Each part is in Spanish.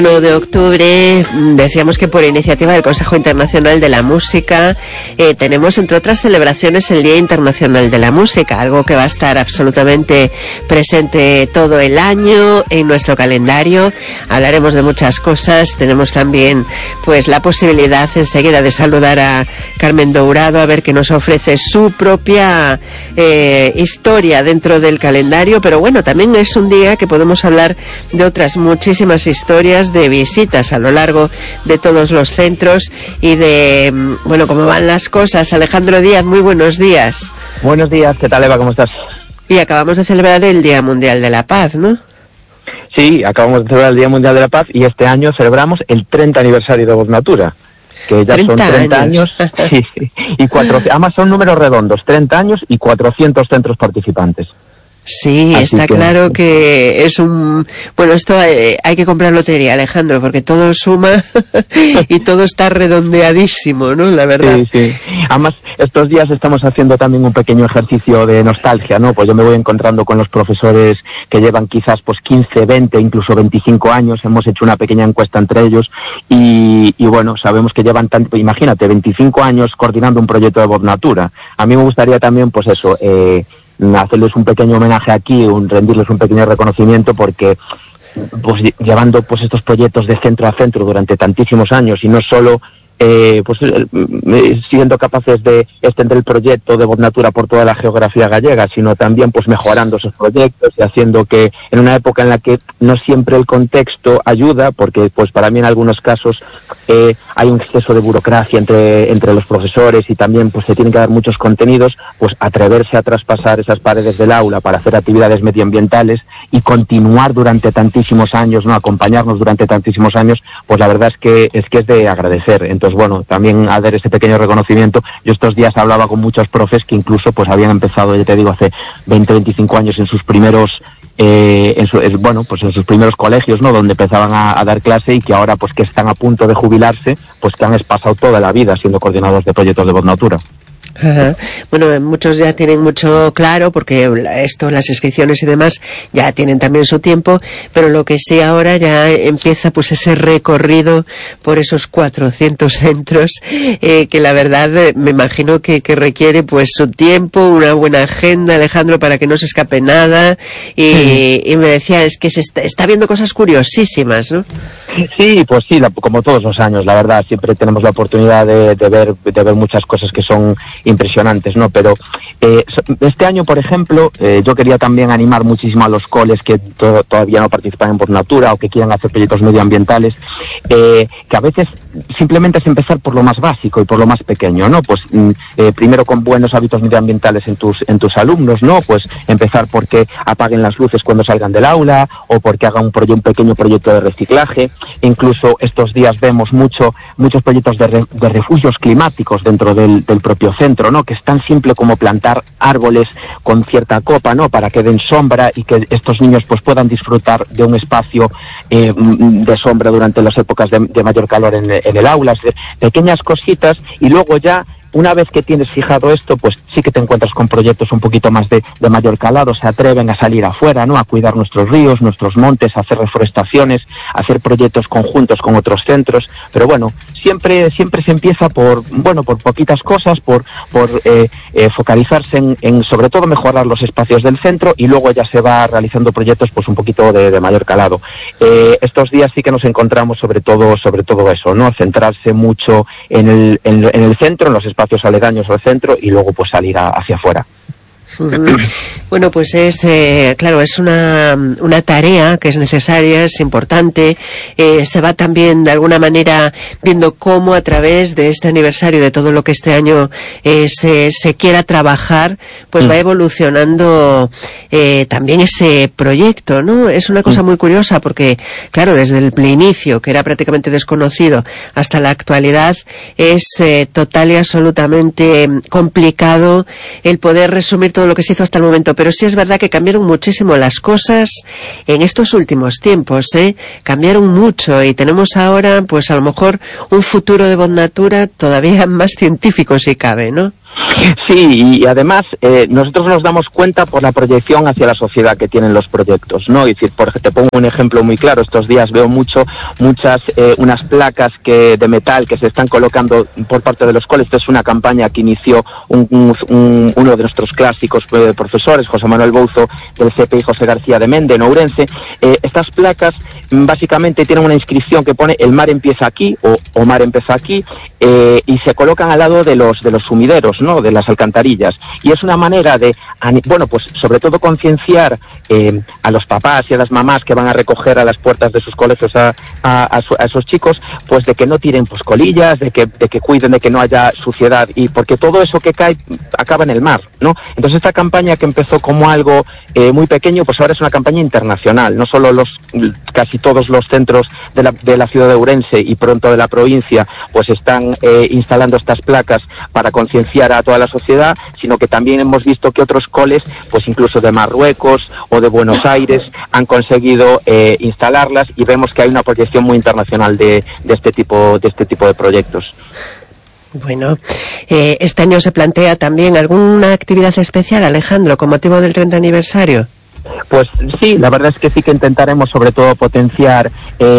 1 de octubre, decíamos que por iniciativa del Consejo Internacional de la Música tenemos, entre otras celebraciones, el Día Internacional de la Música, algo que va a estar absolutamente presente todo el año en nuestro calendario. Hablaremos de muchas cosas. Tenemos también pues la posibilidad enseguida de saludar a Carmen Dourado, a ver qué nos ofrece su propia historia dentro del calendario, pero bueno, también es un día que podemos hablar de otras muchísimas historias, de visitas a lo largo de todos los centros y de, bueno, cómo van las cosas. Alejandro Díaz, muy buenos días. Buenos días, ¿qué tal, Eva? ¿Cómo estás? Y acabamos de celebrar el Día Mundial de la Paz, ¿no? Sí, acabamos de celebrar el Día Mundial de la Paz y este año celebramos el 30 aniversario de Voz Natura, que ya son 30 años sí, y además son números redondos, 30 años y 400 centros participantes. Sí, así está claro que es un... Bueno, esto hay que comprar lotería, Alejandro, porque todo suma y todo está redondeadísimo, ¿no? La verdad. Sí, sí. Además, estos días estamos haciendo también un pequeño ejercicio de nostalgia, ¿no? Pues yo me voy encontrando con los profesores que llevan quizás pues 15, 20, incluso 25 años. Hemos hecho una pequeña encuesta entre ellos y bueno, sabemos que llevan tanto, imagínate, 25 años coordinando un proyecto de Voz Natura. A mí me gustaría también, pues eso, hacerles un pequeño homenaje aquí, rendirles un pequeño reconocimiento, porque pues llevando pues estos proyectos de centro a centro durante tantísimos años y no solo siendo capaces de extender el proyecto de Voz Natura por toda la geografía gallega, sino también pues mejorando esos proyectos y haciendo que en una época en la que no siempre el contexto ayuda, porque pues para mí en algunos casos hay un exceso de burocracia entre los profesores y también pues se tienen que dar muchos contenidos, pues atreverse a traspasar esas paredes del aula para hacer actividades medioambientales y continuar durante tantísimos años, no acompañarnos durante tantísimos años, pues la verdad es que es de agradecer. Entonces, bueno, también a dar ese pequeño reconocimiento. Yo estos días hablaba con muchos profes que incluso pues habían empezado, ya te digo, hace 20, 25 años en sus primeros en sus primeros colegios, ¿no? Donde empezaban a dar clase y que ahora pues que están a punto de jubilarse, pues que han pasado toda la vida siendo coordinadores de proyectos de Voz Natura. Ajá. Bueno, muchos ya tienen mucho claro, porque las inscripciones y demás ya tienen también su tiempo, pero lo que sí ahora ya empieza pues ese recorrido por esos 400 centros, que la verdad me imagino que requiere pues su tiempo, una buena agenda, Alejandro, para que no se escape nada, y me decía, es que se está viendo cosas curiosísimas, ¿no? Sí, pues sí, como todos los años, la verdad, siempre tenemos la oportunidad de ver muchas cosas que son impresionantes, ¿no? Pero este año, por ejemplo, yo quería también animar muchísimo a los coles que todavía no participan en Voz Natura o que quieran hacer proyectos medioambientales, que a veces simplemente es empezar por lo más básico y por lo más pequeño, ¿no? Pues primero con buenos hábitos medioambientales en tus alumnos, ¿no? Pues empezar porque apaguen las luces cuando salgan del aula o porque hagan un pequeño proyecto de reciclaje. Incluso estos días vemos muchos proyectos de refugios climáticos dentro del propio centro, ¿no? Que es tan simple como plantar árboles con cierta copa, ¿no? Para que den sombra y que estos niños pues puedan disfrutar de un espacio de sombra durante las épocas de mayor calor en el aula. Pequeñas cositas y luego ya, una vez que tienes fijado esto, pues sí que te encuentras con proyectos un poquito más de mayor calado, se atreven a salir afuera, ¿no? A cuidar nuestros ríos, nuestros montes, a hacer reforestaciones, a hacer proyectos conjuntos con otros centros, pero bueno, siempre se empieza por poquitas cosas, por focalizarse en sobre todo mejorar los espacios del centro y luego ya se va realizando proyectos pues un poquito de mayor calado. Estos días sí que nos encontramos sobre todo eso, ¿no? Centrarse mucho en el centro, en los espacios aledaños al centro y luego pues salir hacia afuera. Bueno, pues claro, es una tarea que es necesaria, es importante. Se va también de alguna manera viendo cómo a través de este aniversario, de todo lo que este año se quiera trabajar, pues va evolucionando también ese proyecto, ¿no? Es una cosa muy curiosa porque, claro, desde el inicio, que era prácticamente desconocido, hasta la actualidad, es total y absolutamente complicado el poder resumir todo lo que se hizo hasta el momento, pero sí es verdad que cambiaron muchísimo las cosas en estos últimos tiempos, cambiaron mucho y tenemos ahora pues a lo mejor un futuro de Voz Natura todavía más científico si cabe, ¿no? Sí, y además nosotros nos damos cuenta por la proyección hacia la sociedad que tienen los proyectos, ¿no? Es decir, te pongo un ejemplo muy claro. Estos días veo unas placas de metal que se están colocando por parte de los coles. Esta es una campaña que inició uno de nuestros clásicos profesores, José Manuel Bouzo, del CPI José García de Mende, en Ourense. Estas placas básicamente tienen una inscripción que pone "El mar empieza aquí" o "Mar empieza aquí", y se colocan al lado de los sumideros, ¿no?, de las alcantarillas. Y es una manera de, pues sobre todo concienciar a los papás y a las mamás que van a recoger a las puertas de sus colegios a esos chicos, pues de que no tiren pues colillas, de que cuiden de que no haya suciedad, y porque todo eso que cae acaba en el mar, ¿no? Entonces esta campaña, que empezó como algo muy pequeño, pues ahora es una campaña internacional. No solo casi todos los centros de la ciudad de Ourense y pronto de la provincia pues están instalando estas placas para concienciar a toda la sociedad, sino que también hemos visto que otros coles, pues incluso de Marruecos o de Buenos Aires, han conseguido instalarlas, y vemos que hay una proyección muy internacional de este tipo de proyectos. Bueno, este año se plantea también alguna actividad especial, Alejandro, con motivo del 30 aniversario. Pues sí, la verdad es que sí que intentaremos sobre todo potenciar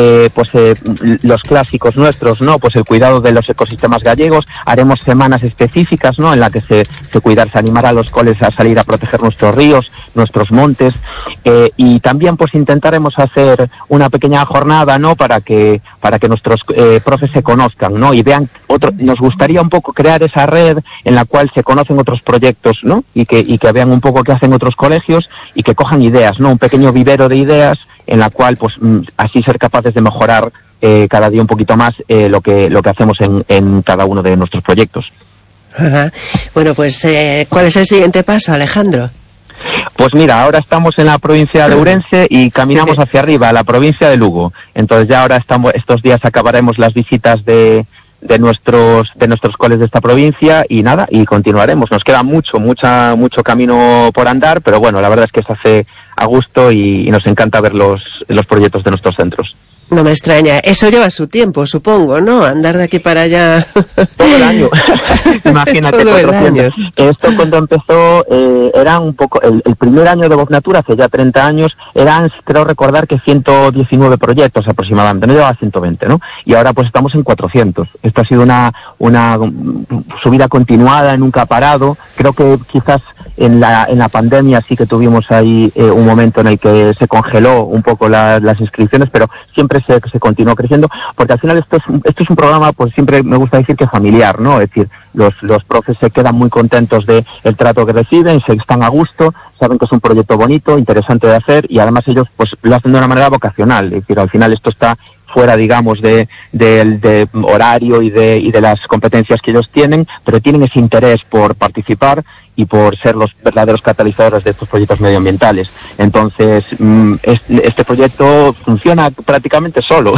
los clásicos nuestros, ¿no? Pues el cuidado de los ecosistemas gallegos. Haremos semanas específicas, ¿no?, en la que se animará a los coles a salir a proteger nuestros ríos, nuestros montes, y también pues intentaremos hacer una pequeña jornada, ¿no?, para que nuestros profes se conozcan, ¿no?, y vean nos gustaría un poco crear esa red en la cual se conocen otros proyectos, ¿no?, y que vean un poco qué hacen otros colegios y que cojan ideas, ¿no? Un pequeño vivero de ideas en la cual, pues, así ser capaces de mejorar cada día un poquito más lo que hacemos en cada uno de nuestros proyectos. Ajá. Bueno, pues, ¿cuál es el siguiente paso, Alejandro? Pues mira, ahora estamos en la provincia de Ourense y caminamos hacia arriba, a la provincia de Lugo. Entonces ya ahora estos días acabaremos las visitas de nuestros coles de esta provincia, y nada, y continuaremos. Nos queda mucho camino por andar, pero bueno, la verdad es que se hace a gusto y nos encanta ver los proyectos de nuestros centros. No me extraña. Eso lleva su tiempo, supongo, ¿no? Andar de aquí para allá. Todo el año. Imagínate, todo 400. El año. Esto cuando empezó era un poco... El primer año de Voz Natura, hace ya 30 años, eran, creo recordar, que 119 proyectos aproximadamente. No llegaba a 120, ¿no? Y ahora pues estamos en 400. Esto ha sido una subida continuada, nunca ha parado. Creo que quizás en la pandemia sí que tuvimos ahí un momento en el que se congeló un poco las inscripciones, pero siempre se continuó creciendo, porque al final esto es un programa, pues siempre me gusta decir que familiar, ¿no? Es decir, los profes se quedan muy contentos del trato que reciben, están a gusto, saben que es un proyecto bonito, interesante de hacer, y además ellos pues lo hacen de una manera vocacional. Es decir, al final esto está fuera, digamos, de horario y de las competencias que ellos tienen, pero tienen ese interés por participar y por ser los verdaderos catalizadores de estos proyectos medioambientales. Entonces, este proyecto funciona prácticamente solo.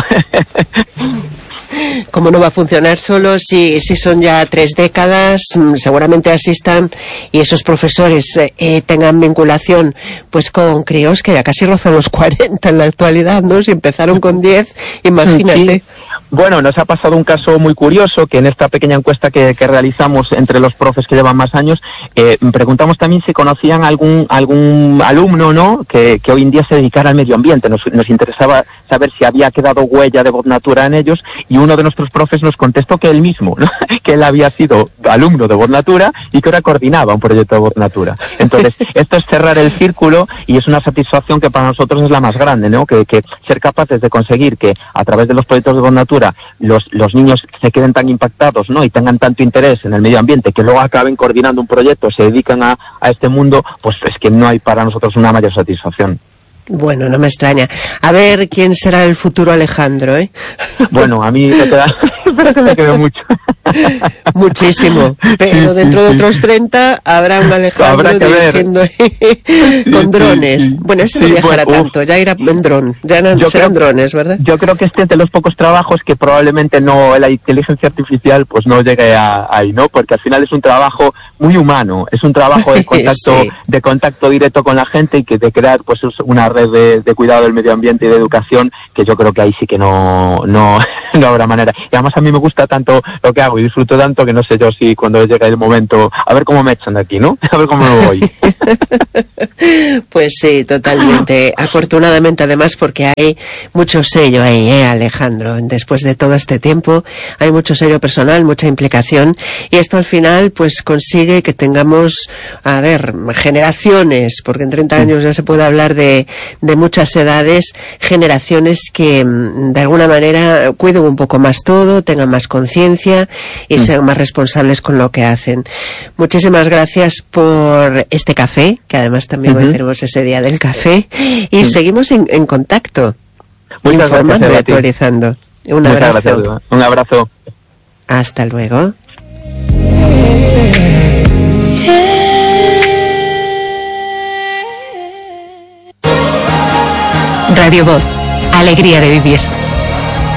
¿Cómo no va a funcionar solo si son ya 3 décadas? Seguramente asistan y esos profesores tengan vinculación pues con críos que ya casi rozan los 40 en la actualidad, ¿no? Si empezaron con 10, imagínate. Sí. Bueno, nos ha pasado un caso muy curioso, que en esta pequeña encuesta que realizamos entre los profes que llevan más años, preguntamos también si conocían algún alumno, ¿no?, que hoy en día se dedicara al medio ambiente. Nos interesaba saber si había quedado huella de Voz Natura en ellos, y uno de nuestros profes nos contestó que él mismo, ¿no?, que él había sido alumno de Voz Natura y que ahora coordinaba un proyecto de Voz Natura. Entonces, esto es cerrar el círculo, y es una satisfacción que para nosotros es la más grande, ¿no?, que ser capaces de conseguir que a través de los proyectos de Voz Natura los niños se queden tan impactados, ¿no?, y tengan tanto interés en el medio ambiente, que luego acaben coordinando un proyecto, se dedican a este mundo, pues es que no hay para nosotros una mayor satisfacción. Bueno, no me extraña. A ver quién será el futuro Alejandro, ¿eh? Bueno, a mí me queda... Espero que me quede mucho. Muchísimo. Pero dentro de otros 30 habrá un Alejandro dirigiendo con drones. Sí. Bueno, ese no viajará tanto, ya irá en dron. Ya no serán drones, ¿verdad? Yo creo que es de los pocos trabajos que probablemente no, la inteligencia artificial pues no llegue ahí, ¿no? Porque al final es un trabajo muy humano, es un trabajo de contacto, sí, de contacto directo con la gente, y que de crear pues una red de cuidado del medio ambiente y de educación, que yo creo que ahí sí que no no habrá manera. Y además a mí me gusta tanto lo que hago y disfruto tanto que no sé yo si cuando llega el momento, a ver cómo me echan de aquí, ¿no? A ver cómo me voy. Pues sí, totalmente. Afortunadamente, además, porque hay mucho sello ahí, Alejandro. Después de todo este tiempo, hay mucho sello personal, mucha implicación, y esto al final, pues consigue que tengamos, a ver, generaciones, porque en 30 años ya se puede hablar de muchas edades, generaciones que de alguna manera cuiden un poco más todo, tengan más conciencia y sean más responsables con lo que hacen. Muchísimas gracias por este café, que además también hoy tenemos ese día del café, y seguimos en contacto, muchas informando gracias, y actualizando. Un abrazo. Gracias, un abrazo. Hasta luego. Radio Voz, alegría de vivir.